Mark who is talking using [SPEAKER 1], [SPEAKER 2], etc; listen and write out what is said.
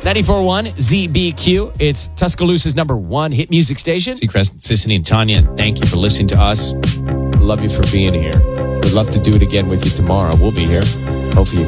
[SPEAKER 1] 94.1 ZBQ. It's Tuscaloosa's number one hit music station. Seacrest, Sissany, and Tanya, thank you for listening to us. Love you for being here. We'd love to do it again with you tomorrow. We'll be here. Hopefully you